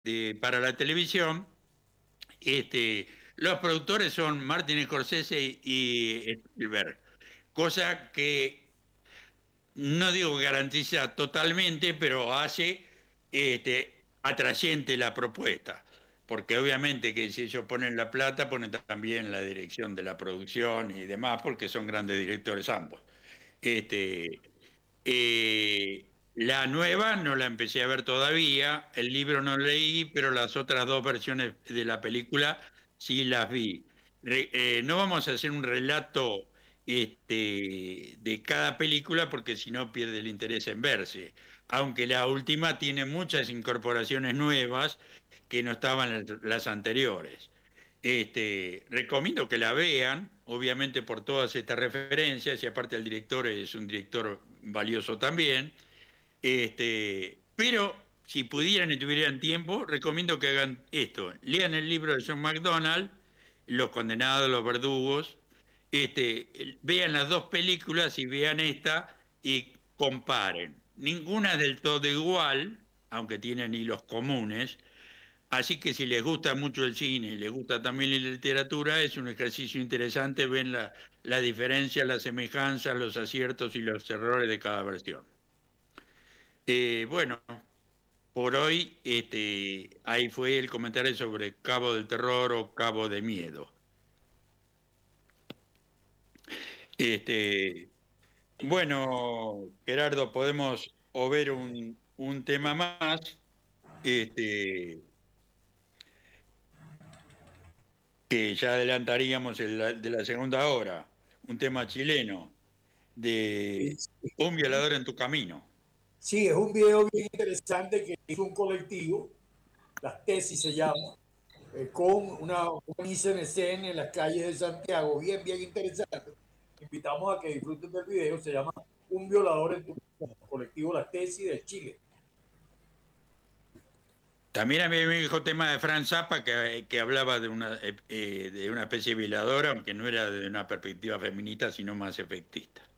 para la televisión. Los productores son Martin Scorsese y Spielberg, cosa que no digo que garantiza totalmente, pero hace atrayente la propuesta. Porque obviamente que si ellos ponen la plata, ponen también la dirección de la producción y demás, porque son grandes directores ambos. Este, la nueva no la empecé a ver todavía, el libro no leí, pero las otras dos versiones de la película sí las vi. No vamos a hacer un relato de cada película porque si no pierde el interés en verse, aunque la última tiene muchas incorporaciones nuevas que no estaban en las anteriores. Recomiendo que la vean, obviamente por todas estas referencias, y aparte el director es un director valioso también. Pero si pudieran y tuvieran tiempo, recomiendo que hagan esto. Lean el libro de John MacDonald, Los Condenados, los Verdugos. Vean las dos películas y vean esta y comparen. Ninguna es del todo igual, aunque tienen hilos comunes. Así que si les gusta mucho el cine y les gusta también la literatura, es un ejercicio interesante, ven la diferencia, las semejanzas, los aciertos y los errores de cada versión. Bueno, por hoy ahí fue el comentario sobre Cabo del Terror o Cabo de Miedo. Este, bueno, Gerardo, podemos o ver un tema más, este, que ya adelantaríamos de la segunda hora, un tema chileno de Un violador en tu camino. Sí, es un video bien interesante que hizo un colectivo, Las Tesis se llama, con una misa en escena en las calles de Santiago, bien, bien interesante. Invitamos a que disfruten del video, se llama Un violador en tu camino, colectivo Las Tesis de Chile. También a mí me dijo tema de Franz Zappa que hablaba de una especie de violadora, aunque no era de una perspectiva feminista, sino más efectista.